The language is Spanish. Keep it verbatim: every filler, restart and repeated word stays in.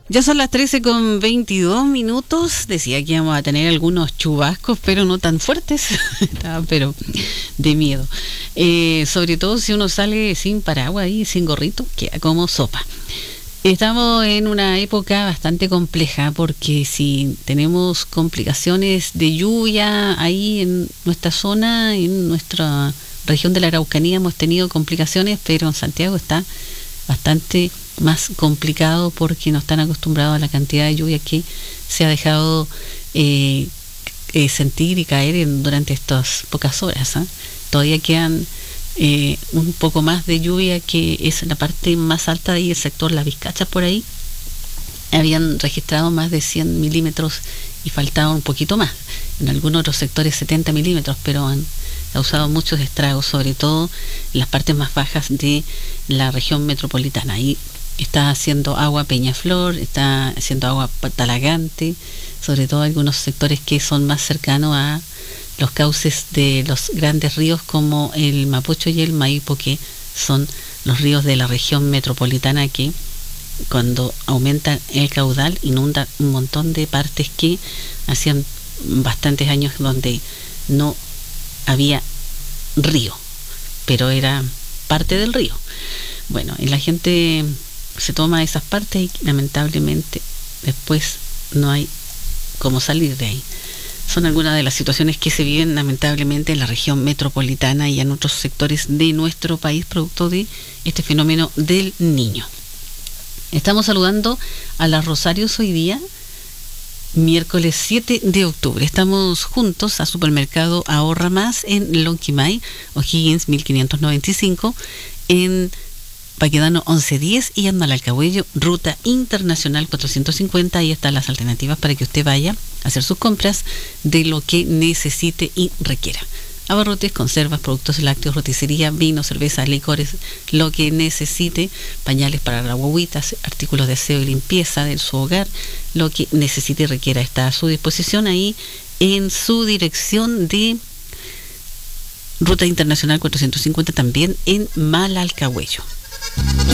Ya son las trece con veintidós minutos. Decía que íbamos a tener algunos chubascos, pero no tan fuertes. Estaba, pero de miedo. Eh, sobre todo si uno sale sin paraguas y sin gorrito, queda como sopa. Estamos en una época bastante compleja porque si tenemos complicaciones de lluvia ahí en nuestra zona, en nuestra región de la Araucanía hemos tenido complicaciones, pero en Santiago está bastante más complicado porque no están acostumbrados a la cantidad de lluvia que se ha dejado eh, eh, sentir y caer en, durante estas pocas horas, ¿eh? Todavía quedan eh, un poco más de lluvia, que es la parte más alta de ahí, el sector Las Vizcachas por ahí. Habían registrado más de cien milímetros y faltaba un poquito más. En algunos otros sectores setenta milímetros, pero han causado muchos estragos, sobre todo en las partes más bajas de la región metropolitana. Ahí está haciendo agua Peñaflor, está haciendo agua Talagante, sobre todo algunos sectores que son más cercanos a los cauces de los grandes ríos como el Mapocho y el Maipo, que son los ríos de la región metropolitana que cuando aumenta el caudal inunda un montón de partes que hacían bastantes años donde no había río, pero era parte del río. Bueno, y la gente se toma esas partes y lamentablemente después no hay cómo salir de ahí. Son algunas de las situaciones que se viven lamentablemente en la región metropolitana y en otros sectores de nuestro país producto de este fenómeno del Niño. Estamos saludando a las Rosarios hoy día, miércoles siete de octubre. Estamos juntos a Supermercado Ahorra Más en Lonquimay, O'Higgins mil quinientos noventa y cinco, en Baquedano once diez y en Malalcahuello, Ruta Internacional cuatrocientos cincuenta. Ahí están las alternativas para que usted vaya a hacer sus compras de lo que necesite y requiera. Abarrotes, conservas, productos lácteos, roticería, vino, cerveza, licores, lo que necesite, pañales para la guaguita, artículos de aseo y limpieza de su hogar, lo que necesite y requiera está a su disposición ahí en su dirección de Ruta Internacional cuatrocientos cincuenta, también en Malalcahuello.